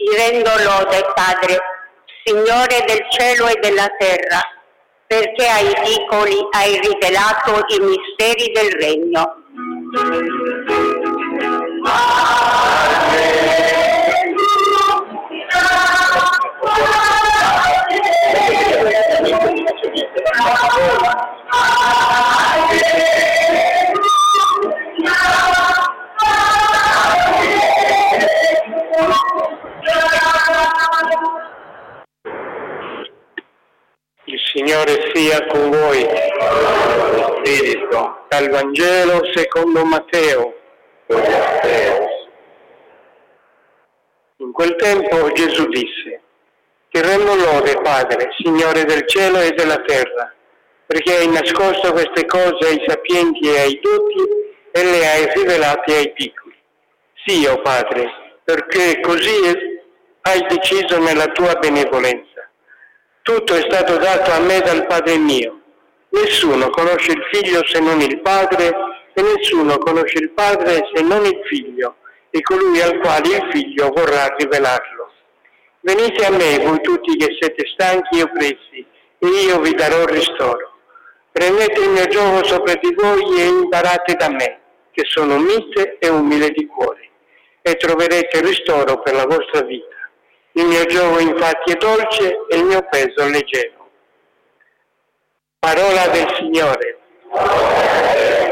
Ti rendo lode, Padre, Signore del cielo e della terra, perché ai piccoli hai rivelato i misteri del regno. Il Signore sia con voi. Spirito. Dal Vangelo secondo Matteo. In quel tempo Gesù disse: Ti rendo lode, Padre, Signore del cielo e della terra, perché hai nascosto queste cose ai sapienti e ai dotti e le hai rivelate ai piccoli. Sì, o Padre, perché così hai deciso nella tua benevolenza. Tutto è stato dato a me dal Padre mio. Nessuno conosce il Figlio se non il Padre, e nessuno conosce il Padre se non il Figlio, e colui al quale il Figlio vorrà rivelarlo. Venite a me, voi tutti che siete stanchi e oppressi, e io vi darò ristoro. Prendete il mio giogo sopra di voi e imparate da me, che sono mite e umile di cuore, e troverete ristoro per la vostra vita. Il mio giogo infatti è dolce e il mio peso è leggero. Parola del Signore.